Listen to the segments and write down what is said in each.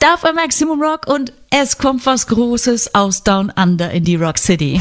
Star FM Maximum Rock und es kommt was Großes aus Down Under in die Rock City.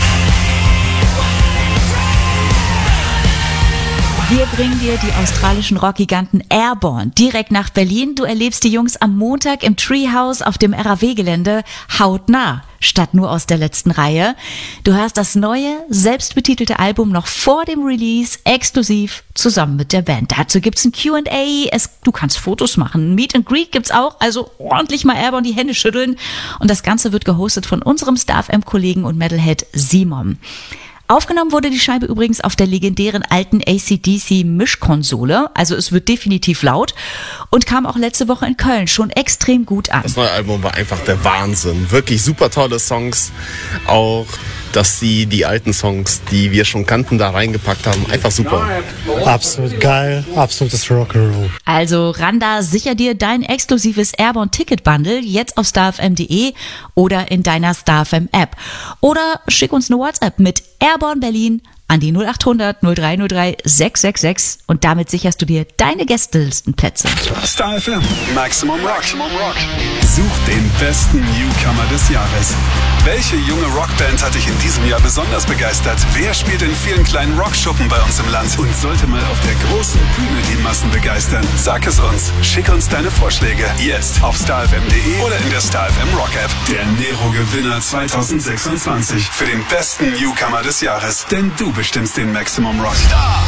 Wir bringen dir die australischen Rockgiganten Airborne direkt nach Berlin. Du erlebst die Jungs am Montag im Treehouse auf dem RAW-Gelände hautnah, statt nur aus der letzten Reihe. Du hörst das neue, selbstbetitelte Album noch vor dem Release, exklusiv zusammen mit der Band. Dazu gibt's ein Q&A, du kannst Fotos machen, Meet and Greet gibt's auch, also ordentlich mal Airborne die Hände schütteln. Und das Ganze wird gehostet von unserem Star FM-Kollegen und Metalhead Simon. Aufgenommen wurde die Scheibe übrigens auf der legendären alten AC/DC-Mischkonsole, also es wird definitiv laut und kam auch letzte Woche in Köln schon extrem gut an. Das neue Album war einfach der Wahnsinn, wirklich super tolle Songs, auch dass sie die alten Songs, die wir schon kannten, da reingepackt haben, einfach super. Absolut geil, absolutes Rock'n'Roll. Also Randa, sicher dir dein exklusives Airborne Ticket Bundle jetzt auf starfm.de oder in deiner StarFM App. Oder schick uns eine WhatsApp mit Airborne Berlin an die 0800 0303 666 und damit sicherst du dir deine Gästelistenplätze. Star FM Maximum Rock. Such den besten Newcomer des Jahres. Welche junge Rockband hat dich in diesem Jahr besonders begeistert? Wer spielt in vielen kleinen Rockschuppen bei uns im Land und sollte mal auf der großen Bühne die Massen begeistern? Sag es uns. Schick uns deine Vorschläge jetzt auf starfm.de oder in der Star FM Rock App. Der Nero-Gewinner 2026 für den besten Newcomer des Jahres. Denn du bestimmst den Maximum Rock.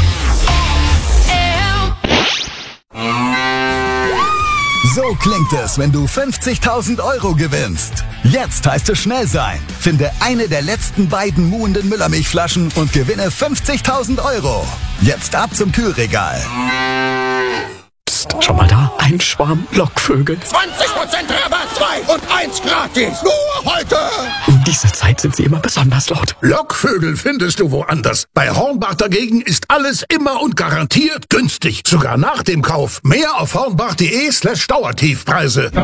So klingt es, wenn du 50.000 Euro gewinnst. Jetzt heißt es schnell sein. Finde eine der letzten beiden muhenden Müllermilchflaschen und gewinne 50.000 Euro. Jetzt ab zum Kühlregal. Psst, schau mal da. Ein Schwarm Lockvögel. 20% Rabatt, 2 und 1 gratis. Nur heute. In dieser Zeit sind sie immer besonders laut. Lockvögel findest du woanders. Bei Hornbach dagegen ist alles immer und garantiert günstig. Sogar nach dem Kauf. Mehr auf hornbach.de/Dauertiefpreise.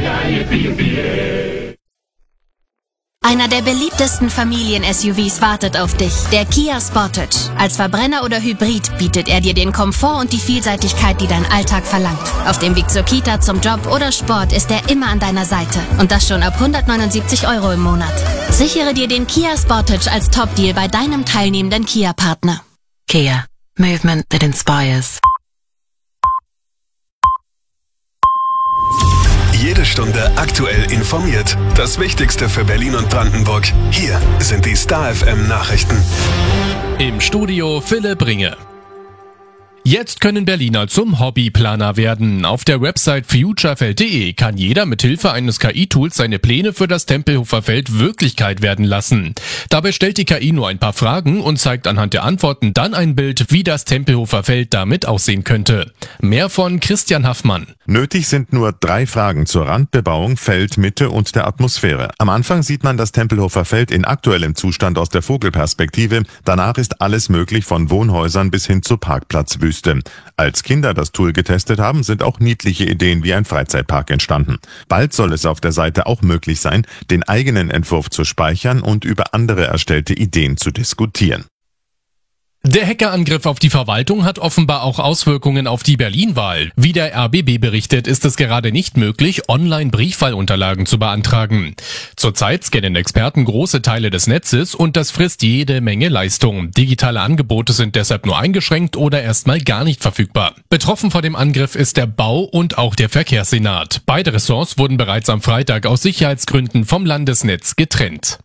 Einer der beliebtesten Familien-SUVs wartet auf dich, der Kia Sportage. Als Verbrenner oder Hybrid bietet er dir den Komfort und die Vielseitigkeit, die dein Alltag verlangt. Auf dem Weg zur Kita, zum Job oder Sport ist er immer an deiner Seite. Und das schon ab 179 Euro im Monat. Sichere dir den Kia Sportage als Top-Deal bei deinem teilnehmenden Kia-Partner. Kia. Movement that inspires. Jede Stunde aktuell informiert. Das Wichtigste für Berlin und Brandenburg. Hier sind die Star FM Nachrichten. Im Studio Philipp Ringe. Jetzt können Berliner zum Hobbyplaner werden. Auf der Website futurefeld.de kann jeder mithilfe eines KI-Tools seine Pläne für das Tempelhofer Feld Wirklichkeit werden lassen. Dabei stellt die KI nur ein paar Fragen und zeigt anhand der Antworten dann ein Bild, wie das Tempelhofer Feld damit aussehen könnte. Mehr von Christian Haffmann. Nötig sind nur 3 Fragen zur Randbebauung, Feldmitte und der Atmosphäre. Am Anfang sieht man das Tempelhofer Feld in aktuellem Zustand aus der Vogelperspektive. Danach ist alles möglich, von Wohnhäusern bis hin zur Parkplatzwüste. Als Kinder das Tool getestet haben, sind auch niedliche Ideen wie ein Freizeitpark entstanden. Bald soll es auf der Seite auch möglich sein, den eigenen Entwurf zu speichern und über andere erstellte Ideen zu diskutieren. Der Hackerangriff auf die Verwaltung hat offenbar auch Auswirkungen auf die Berlin-Wahl. Wie der RBB berichtet, ist es gerade nicht möglich, online Briefwahlunterlagen zu beantragen. Zurzeit scannen Experten große Teile des Netzes und das frisst jede Menge Leistung. Digitale Angebote sind deshalb nur eingeschränkt oder erstmal gar nicht verfügbar. Betroffen vor dem Angriff ist der Bau- und auch der Verkehrssenat. Beide Ressorts wurden bereits am Freitag aus Sicherheitsgründen vom Landesnetz getrennt.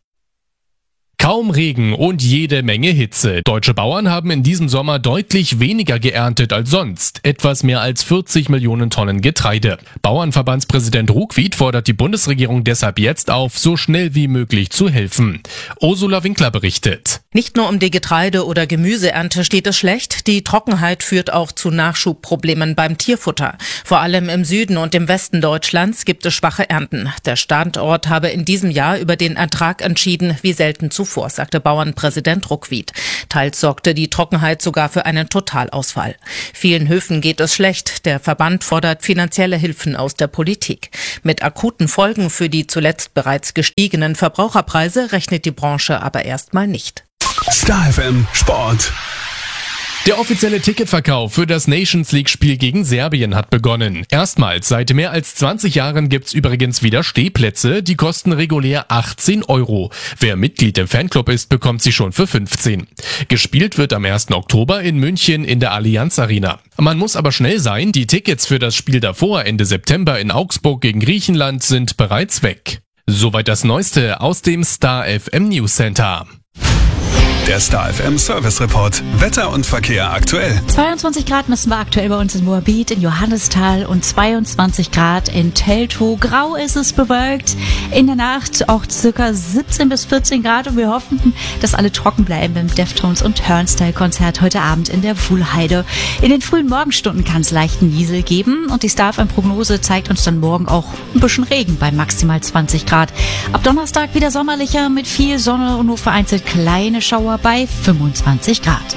Kaum Regen und jede Menge Hitze. Deutsche Bauern haben in diesem Sommer deutlich weniger geerntet als sonst. Etwas mehr als 40 Millionen Tonnen Getreide. Bauernverbandspräsident Ruckwied fordert die Bundesregierung deshalb jetzt auf, so schnell wie möglich zu helfen. Ursula Winkler berichtet. Nicht nur um die Getreide- oder Gemüseernte steht es schlecht. Die Trockenheit führt auch zu Nachschubproblemen beim Tierfutter. Vor allem im Süden und im Westen Deutschlands gibt es schwache Ernten. Der Standort habe in diesem Jahr über den Ertrag entschieden, wie selten zuvor, sagte Bauernpräsident Ruckwied. Teils sorgte die Trockenheit sogar für einen Totalausfall. Vielen Höfen geht es schlecht. Der Verband fordert finanzielle Hilfen aus der Politik. Mit akuten Folgen für die zuletzt bereits gestiegenen Verbraucherpreise rechnet die Branche aber erstmal nicht. Star FM Sport. Der offizielle Ticketverkauf für das Nations League-Spiel gegen Serbien hat begonnen. Erstmals seit mehr als 20 Jahren gibt's übrigens wieder Stehplätze, die kosten regulär 18 €. Wer Mitglied im Fanclub ist, bekommt sie schon für 15. Gespielt wird am 1. Oktober in München in der Allianz Arena. Man muss aber schnell sein, die Tickets für das Spiel davor Ende September in Augsburg gegen Griechenland sind bereits weg. Soweit das Neueste aus dem Star FM News Center. Der Star FM Service Report. Wetter und Verkehr aktuell. 22 Grad messen wir aktuell bei uns in Moabit, in Johannisthal und 22 Grad in Teltow. Grau ist es, bewölkt. In der Nacht auch circa 17 bis 14 Grad und wir hoffen, dass alle trocken bleiben beim Deftones und Hörnstyle-Konzert heute Abend in der Wuhlheide. In den frühen Morgenstunden kann es leichten Niesel geben und die Star FM-Prognose zeigt uns dann morgen auch ein bisschen Regen bei maximal 20 Grad. Ab Donnerstag wieder sommerlicher mit viel Sonne und nur vereinzelt kleine Schauer bei 25 Grad.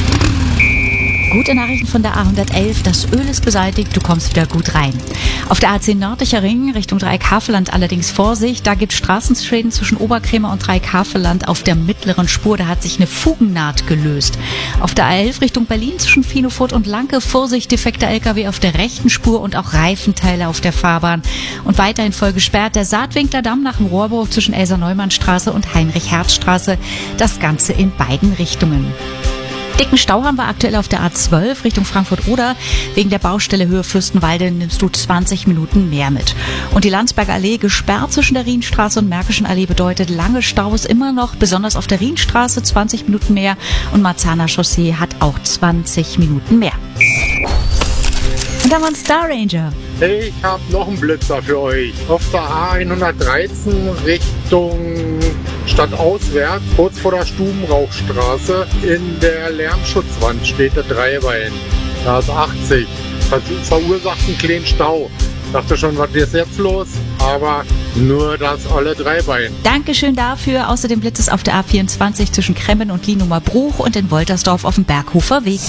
Gute Nachrichten von der A111, das Öl ist beseitigt, du kommst wieder gut rein. Auf der A10 Nördlicher Ring Richtung Dreieck-Havelland allerdings Vorsicht, da gibt es Straßenschäden zwischen Oberkrämer und Dreieck-Havelland auf der mittleren Spur, da hat sich eine Fugennaht gelöst. Auf der A11 Richtung Berlin zwischen Finofurt und Lanke Vorsicht, defekter LKW auf der rechten Spur und auch Reifenteile auf der Fahrbahn. Und weiterhin voll gesperrt der Saatwinkler Damm nach dem Rohrbruch zwischen Elsa-Neumann-Straße und Heinrich-Herz-Straße, das Ganze in beiden Richtungen. Dicken Stau haben wir aktuell auf der A12 Richtung Frankfurt-Oder. Wegen der Baustelle Höhe Fürstenwalde nimmst du 20 Minuten mehr mit. Und die Landsberger Allee gesperrt zwischen der Rienstraße und Märkischen Allee bedeutet lange Staus immer noch, besonders auf der Rienstraße 20 Minuten mehr und Marzahner Chaussee hat auch 20 Minuten mehr. Und dann war ein Star Ranger. Ich habe noch einen Blitzer für euch. Auf der A113 Richtung stadtauswärts, kurz vor der Stubenrauchstraße, in der Lärmschutzwand steht der Dreibein. Da ist 80. Verursacht einen kleinen Stau. Dachte schon, was ist jetzt los? Aber nur das olle Dreibein. Dankeschön dafür. Außerdem blitzt es auf der A24 zwischen Kremmen und Lienumer Bruch und in Woltersdorf auf dem Berghofer Weg.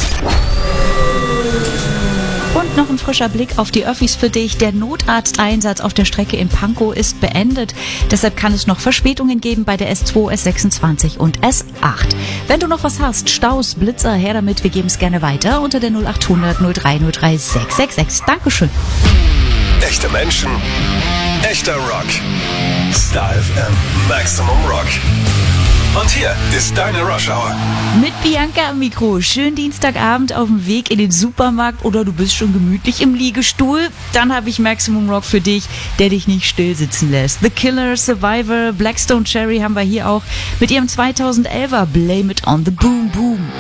Und noch ein frischer Blick auf die Öffis für dich. Der Notarzteinsatz auf der Strecke in Pankow ist beendet. Deshalb kann es noch Verspätungen geben bei der S2, S26 und S8. Wenn du noch was hast, Staus, Blitzer, her damit. Wir geben es gerne weiter unter der 0800 0303 666. Dankeschön. Echte Menschen, echter Rock. Star FM Maximum Rock. Und hier ist deine Rush Hour. Mit Bianca am Mikro. Schönen Dienstagabend auf dem Weg in den Supermarkt oder du bist schon gemütlich im Liegestuhl. Dann habe ich Maximum Rock für dich, der dich nicht still sitzen lässt. The Killers, Survivor, Blackstone Cherry haben wir hier auch mit ihrem 2011er Blame It on the Boom Boom.